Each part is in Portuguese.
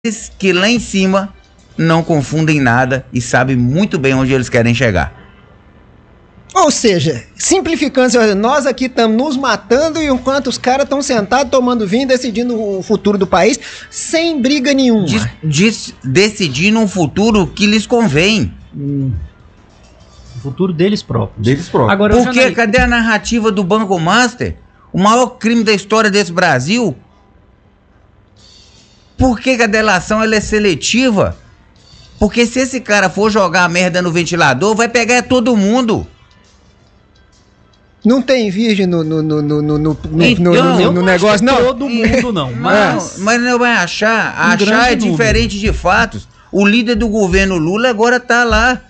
que lá em cima não confundem nada e sabem muito bem onde eles querem chegar. Ou seja, simplificando, nós aqui estamos nos matando e enquanto os caras estão sentados tomando vinho, decidindo o futuro do país, sem briga nenhuma. Decidindo um futuro que lhes convém. O futuro deles próprios. Agora, porque cadê a narrativa do Banco Master? O maior crime da história desse Brasil? Por que a delação ela é seletiva? Porque se esse cara for jogar a merda no ventilador, vai pegar todo mundo. Não tem virgem no negócio, não? Todo mundo não. Mas não vai achar. Achar é diferente de fatos. O líder do governo Lula agora tá lá.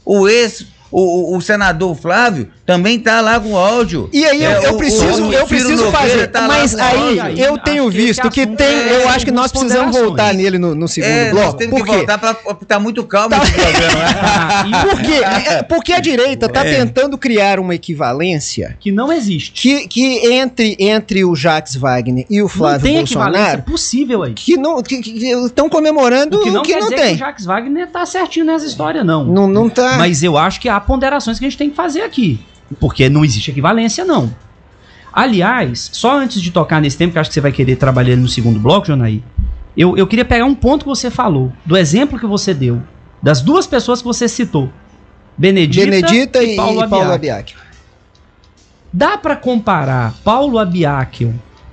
O senador Flávio também tá lá com áudio. E aí eu preciso fazer, tá, mas aí eu tenho visto que tem, eu acho que nós precisamos voltar nele no segundo bloco. Nós temos que voltar para tá muito calmo esse programa. Por quê? Porque a direita tá tentando criar uma equivalência que não existe. Que entre o Jacques Wagner e o Flávio Bolsonaro, equivalência possível aí. Que estão comemorando o que não tem. Que o Jacques Wagner tá certinho nessa história não. Não tá. Mas eu acho que há ponderações que a gente tem que fazer aqui. Porque não existe equivalência, não. Aliás, só antes de tocar nesse tema, que acho que você vai querer trabalhar no segundo bloco, Jonaí, eu queria pegar um ponto que você falou, do exemplo que você deu, das duas pessoas que você citou, Benedita e Paulo Abiac. Dá para comparar Paulo Abiac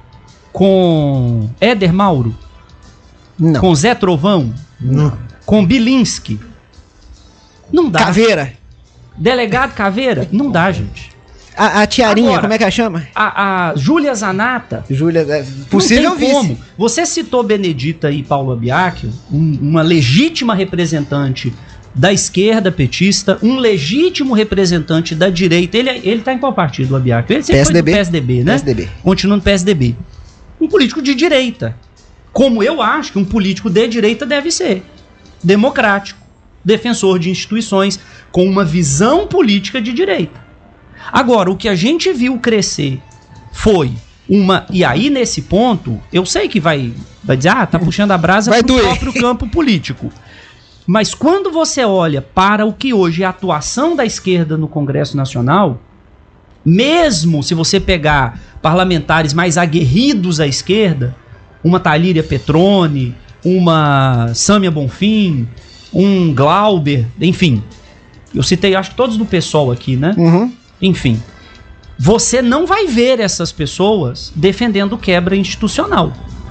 com Éder Mauro? Não. Com Zé Trovão? Não. Com Bilinski? Não dá. Caveira? Delegado Caveira? Não dá, gente. A Tiarinha, agora, como é que ela chama? A Júlia Zanata. Possível não tem como. Você citou Benedita e Paulo Abiac, uma legítima representante da esquerda petista, um legítimo representante da direita. Ele tá em qual partido, o Abiac? Ele sempre foi do PSDB, né? PSDB. Continua no PSDB. Um político de direita. Como eu acho que um político de direita deve ser. Democrático. Defensor de instituições, com uma visão política de direita. Agora, o que a gente viu crescer foi uma... E aí, nesse ponto, eu sei que vai dizer, tá puxando a brasa pro próprio campo político. Mas quando você olha para o que hoje é a atuação da esquerda no Congresso Nacional, mesmo se você pegar parlamentares mais aguerridos à esquerda, uma Thalíria Petroni, uma Sâmia Bonfim, um Glauber, enfim, eu citei acho que todos do PSOL aqui, né? Uhum. Enfim, você não vai ver essas pessoas defendendo quebra institucional.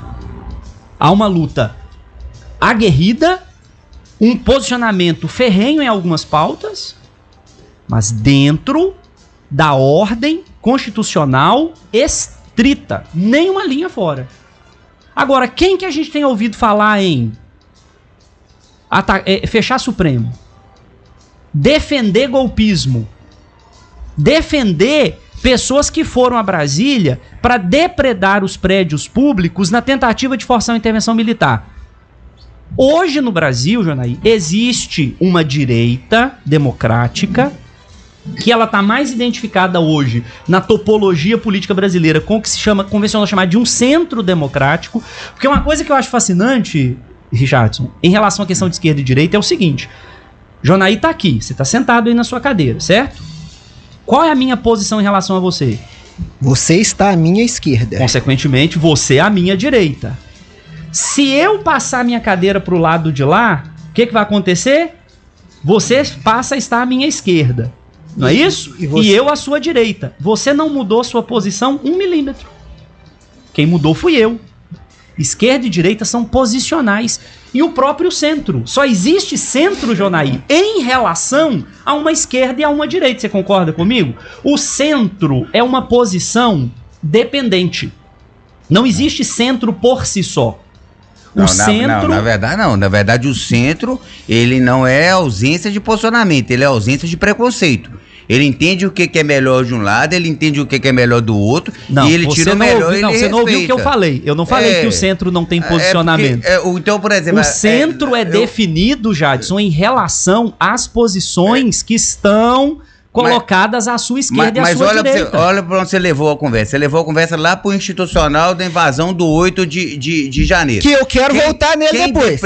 Há uma luta aguerrida, um posicionamento ferrenho em algumas pautas, mas dentro da ordem constitucional estrita, nenhuma linha fora. Agora, quem que a gente tem ouvido falar em fechar Supremo, defender golpismo, defender pessoas que foram a Brasília para depredar os prédios públicos na tentativa de forçar uma intervenção militar? Hoje no Brasil, Jonaí, existe uma direita democrática que ela está mais identificada hoje na topologia política brasileira com o que se chama, convencional chamar de um centro democrático, porque uma coisa que eu acho fascinante, Richardson, em relação à questão de esquerda e direita é o seguinte: Jonaí tá aqui, você tá sentado aí na sua cadeira, certo? Qual é a minha posição em relação a você? Você está à minha esquerda. Consequentemente, você é à minha direita. Se eu passar a minha cadeira pro lado de lá, o que vai acontecer? Você passa a estar à minha esquerda. Não é isso? E eu à sua direita. Você não mudou sua posição 1 milímetro. Quem mudou fui eu. Esquerda e direita são posicionais. E o próprio centro. Só existe centro, Jonaí, em relação a uma esquerda e a uma direita. Você concorda comigo? O centro é uma posição dependente. Não existe centro por si só. Na verdade não. Na verdade, o centro, ele não é ausência de posicionamento, ele é ausência de preconceito. Ele entende o que é melhor de um lado, ele entende o que é melhor do outro, e ele tira o melhor e ele respeita. Você não ouviu o que eu falei. Eu não falei que o centro não tem posicionamento. Então, por exemplo... O centro definido, Jadson, em relação às posições que estão colocadas à sua esquerda e à sua direita. Mas olha para onde você levou a conversa. Você levou a conversa lá para o institucional da invasão do 8 de janeiro. Que eu quero voltar nele depois.